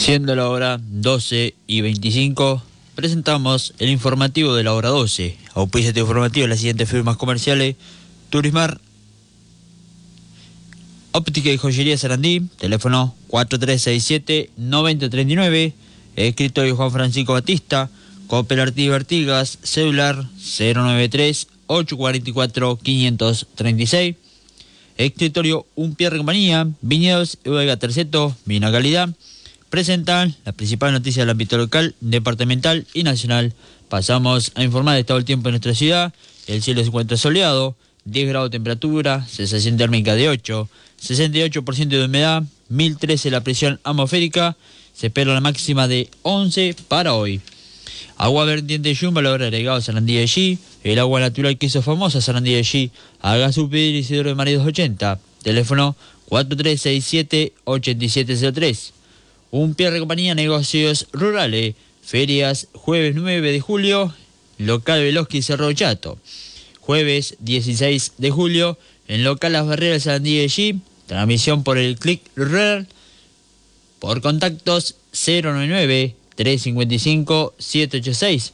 Siendo la hora 12:25, presentamos el informativo de la hora 12. Auspicia este informativo de las siguientes firmas comerciales: Turismar, Óptica y Joyería Sarandí, teléfono 4367-9039, escritorio Juan Francisco Batista, Cooperativa Artigas, celular 093-844-536, escritorio Un Pierre Compañía, Viñedos y Bodega Terceto, vino calidad. Presentan la principal noticia del ámbito local, departamental y nacional. Pasamos a informar del estado del tiempo en nuestra ciudad. El cielo se encuentra soleado, 10 grados de temperatura, sensación térmica de 8, 68% de humedad, 1013 la presión atmosférica. Se espera una máxima de 11 para hoy. Agua vertiente Yumba, valor agregado Sarandí de allí. El agua natural que hizo famosa Sarandí de allí. Haga su pedido Isidoro de María 280. Teléfono 4367-8703. Un Pierre Compañía, negocios rurales. Ferias, jueves 9 de julio, local Veloski Cerro Chato. Jueves 16 de julio, en local Las Barreras Sarandí de allí. Transmisión por el Click Rural. Por contactos 099-355-786,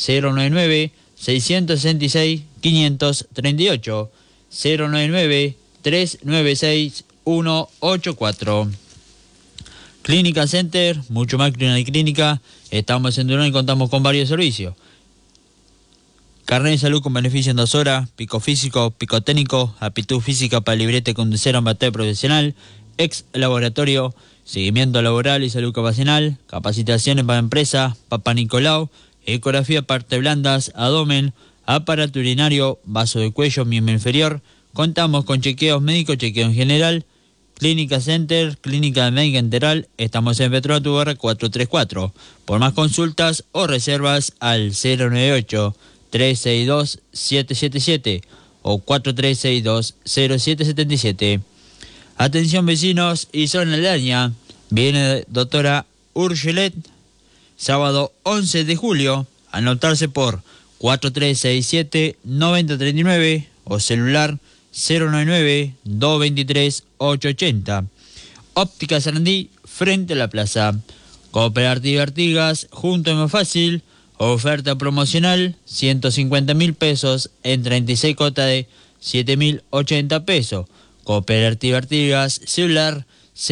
099-666-538, 099-396-184. Clínica Center, mucho más que una clínica. Estamos en Durán y contamos con varios servicios. Carnet de salud con beneficio en 2 horas, pico físico, pico técnico, aptitud física para librete conducir a un batalla profesional, ex laboratorio, seguimiento laboral y salud ocupacional, capacitaciones para empresa, Papa Nicolau, ecografía parte blandas, abdomen, aparato urinario, vaso de cuello, miembro inferior. Contamos con chequeos médicos, chequeo en general. Clínica Center, Clínica Médica Integral, estamos en Petro Tubarra 434. Por más consultas o reservas al 098-362-777 o 4362-0777. Atención vecinos y zona aledaña, viene doctora Urgelet, sábado 11 de julio, anotarse por 4367-9039 o celular 099-223-880. Óptica Sarandí, frente a la plaza. Cooperativa Artigas, junto a Más Fácil, oferta promocional, 150.000 pesos en 36 cuotas de 7.080 pesos. Cooperativa Artigas, celular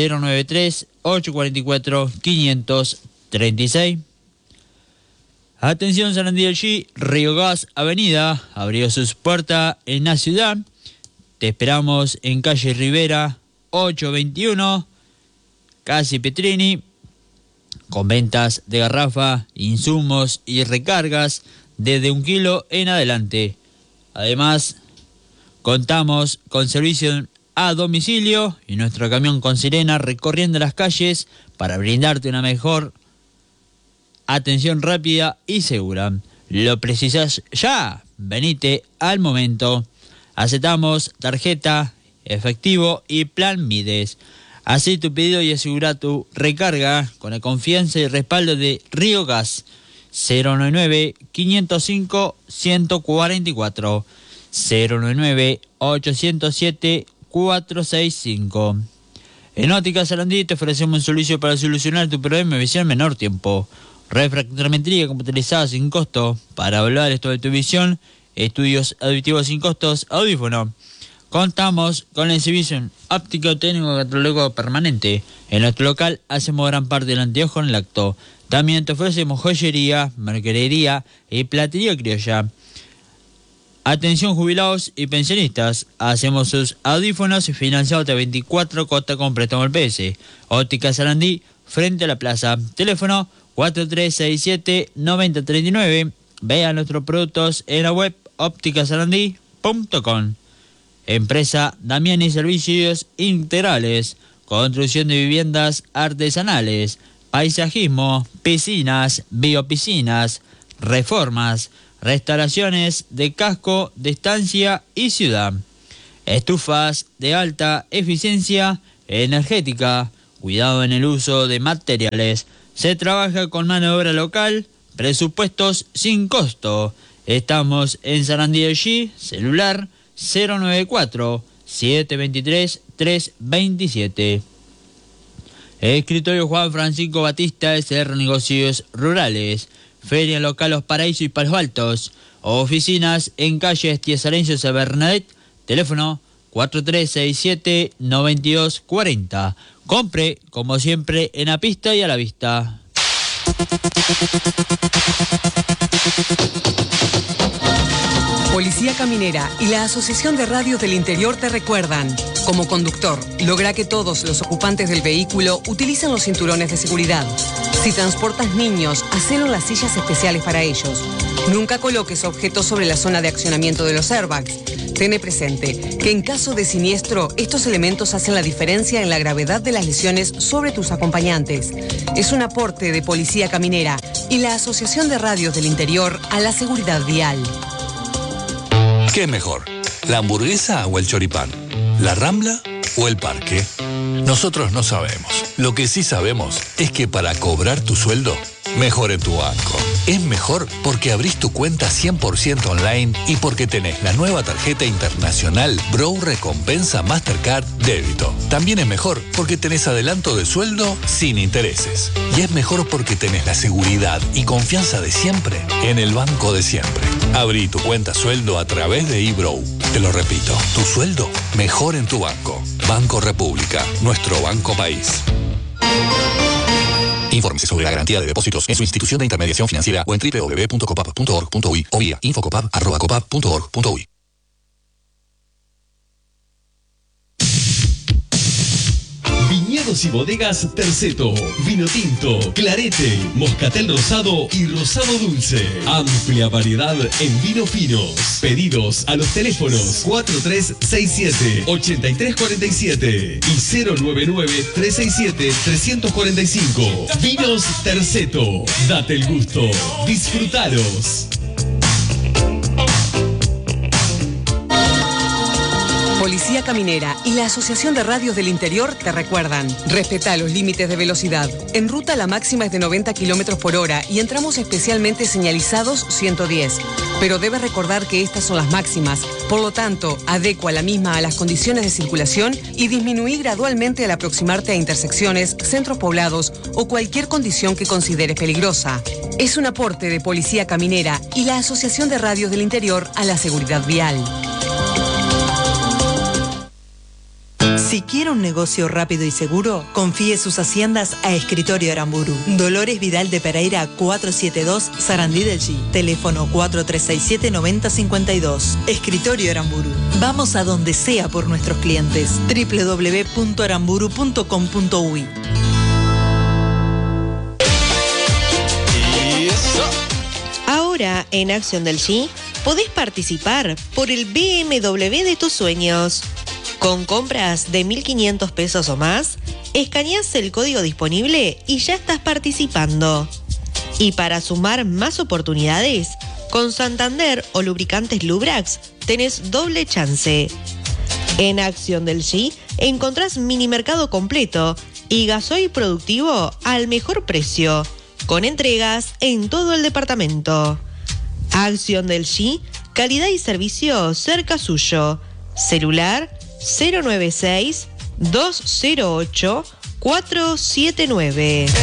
093-844-536. Atención Sarandí del G, Río Gas Avenida, abrió sus puertas en la ciudad. Te esperamos en calle Rivera 821, Casi Petrini, con ventas de garrafa, insumos y recargas desde 1 kilo en adelante. Además, contamos con servicio a domicilio y nuestro camión con sirena recorriendo las calles para brindarte una mejor atención rápida y segura. ¿Lo precisas ya? Venite al momento. Aceptamos tarjeta, efectivo y plan Mides. Así tu pedido y asegura tu recarga con la confianza y respaldo de Río Gas. 099-505-144, 099-807-465. En Óptica Sarandí te ofrecemos un servicio para solucionar tu problema de visión en menor tiempo. Refractometría computarizada sin costo para evaluar esto de tu visión. Estudios auditivos sin costos, audífono. Contamos con el servicio óptico técnico catalogo permanente. En nuestro local hacemos gran parte del anteojo en lacto. También te ofrecemos joyería, mercadería y platería criolla. Atención jubilados y pensionistas. Hacemos sus audífonos financiados de 24 cuotas con préstamo al PS. Óptica Sarandí, frente a la plaza. Teléfono 4367-9039. Vea nuestros productos en la web opticasarandí.com. Empresa Damián y Servicios Integrales. Construcción de viviendas artesanales, paisajismo, piscinas, biopiscinas, reformas, restauraciones de casco, de estancia y ciudad. Estufas de alta eficiencia energética. Cuidado en el uso de materiales. Se trabaja con mano de obra local. Presupuestos sin costo. Estamos en Sarandí del G, celular 094-723-327. Escritorio Juan Francisco Batista, SR Negocios Rurales. Feria local Los Paraísos y Palos Altos. Oficinas en calle Estiesa Bernadette. Teléfono 4367-9240. Compre, como siempre, en Apista y a la vista. Policía Caminera y la Asociación de Radios del Interior te recuerdan: como conductor, logra que todos los ocupantes del vehículo utilicen los cinturones de seguridad. Si transportas niños, hacelo en las sillas especiales para ellos. Nunca coloques objetos sobre la zona de accionamiento de los airbags. Ten presente que en caso de siniestro, estos elementos hacen la diferencia en la gravedad de las lesiones sobre tus acompañantes. Es un aporte de Policía Caminera y la Asociación de Radios del Interior a la seguridad vial. ¿Qué es mejor? ¿La hamburguesa o el choripán? ¿La Rambla o el parque? Nosotros no sabemos. Lo que sí sabemos es que para cobrar tu sueldo, mejor en tu banco. Es mejor porque abrís tu cuenta 100% online y porque tenés la nueva tarjeta internacional Bro Recompensa Mastercard Débito. También es mejor porque tenés adelanto de sueldo sin intereses. Y es mejor porque tenés la seguridad y confianza de siempre en el banco de siempre. Abrí tu cuenta sueldo a través de eBrow. Te lo repito, tu sueldo mejor en tu banco. Banco República, nuestro banco país. Infórmese sobre la garantía de depósitos en su institución de intermediación financiera o en www.copap.org.uy o vía infocopap@copap.org.uy. Viñedos y bodegas Terceto, vino tinto, clarete, moscatel rosado y rosado dulce. Amplia variedad en vinos finos. Pedidos a los teléfonos 4367-8347 y 099-367-345. Vinos Terceto, date el gusto, disfrutalos. Policía Caminera y la Asociación de Radios del Interior te recuerdan: respeta los límites de velocidad. En ruta la máxima es de 90 km por hora y en tramos especialmente señalizados 110. Pero debes recordar que estas son las máximas. Por lo tanto, adecua la misma a las condiciones de circulación y disminuí gradualmente al aproximarte a intersecciones, centros poblados o cualquier condición que consideres peligrosa. Es un aporte de Policía Caminera y la Asociación de Radios del Interior a la seguridad vial. Si quiere un negocio rápido y seguro, confíe sus haciendas a Escritorio Aramburu. Dolores Vidal de Pereira 472, Sarandí del G. Teléfono 4367-9052. Escritorio Aramburu. Vamos a donde sea por nuestros clientes. www.aramburu.com.uy. Ahora, en Acción del G, podés participar por el BMW de tus sueños. Con compras de 1.500 pesos o más, escaneás el código disponible y ya estás participando. Y para sumar más oportunidades, con Santander o Lubricantes Lubrax tenés doble chance. En Acción del G encontrás minimercado completo y gasoil productivo al mejor precio, con entregas en todo el departamento. Acción del G, calidad y servicio cerca suyo. Celular 096-208-479.